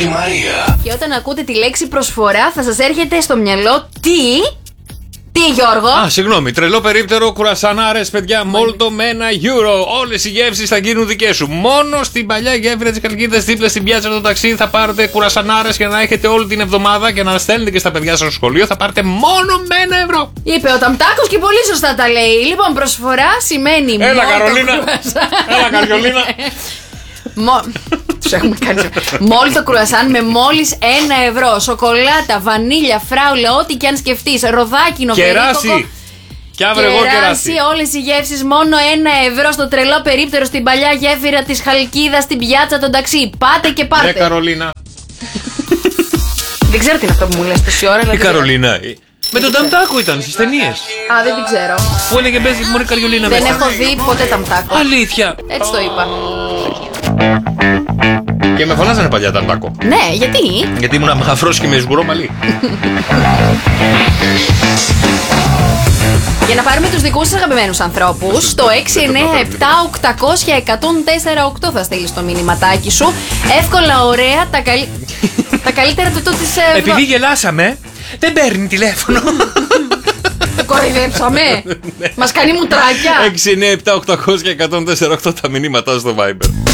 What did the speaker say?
και Μαρία. Και όταν ακούτε τη λέξη προσφορά θα σας έρχεται στο μυαλό τι Γιώργο? Συγγνώμη, τρελό περίπτερο, κουρασανάρες, παιδιά, μόλτο με €1. Όλες οι γεύσεις θα γίνουν δικές σου. Μόνο στην παλιά γέφυρα της Χαλκίδας, δίπλα στην πιάτσα του ταξί, θα πάρετε κουρασανάρες για να έχετε όλη την εβδομάδα και να στέλνετε και στα παιδιά σας στο σχολείο. Θα πάρετε μόνο με €1. Είπε ο Ταμτάκος και πολύ σωστά τα λέει. Λοιπόν, προσφορά σημαίνει Έλα, Καρολίνα. Έλα, Καριολίνα. Τους έχουμε κάνει. Μόλτο κρουασάν με μόλις €1. Σοκολάτα, βανίλια, φράουλα, ό,τι και αν σκεφτείς. Ροδάκινο, Κεράσι. Κι αύριο εγώ κεράσι. Όλες οι γεύσεις μόνο €1 στο τρελό περίπτερο στην παλιά γέφυρα της Χαλκίδας, στην πιάτσα των ταξί. Πάτε και πάρτε. Καρολίνα. Δεν ξέρω τι είναι αυτό που μου λες τόση ώρα. Η Καρολίνα. Με τον Ταμτάκο ήταν στις ταινίες. Δεν την ξέρω. Που έλεγε παίζει μόνη Καριολίνα Δεν μέσα. έχω δει ποτέ Ταμτάκο. Αλήθεια. Έτσι το είπα. Και με φωνάζανε παλιά Ταμτάκο. Ναι, γιατί? Γιατί ήμουν αφρός και με σγουρό μαλλί. Για να πάρουμε τους δικούς σας αγαπημένους ανθρώπους, το 697-800-1048 θα στείλεις το μηνυματάκι σου. Εύκολα, ωραία, τα καλύτερα του της... Επειδή γελάσαμε, δεν παίρνει τηλέφωνο. Το κοροϊδέψαμε. Μας κάνει μουτράκια. 697-800-1048 τα μηνύματά στο Viber.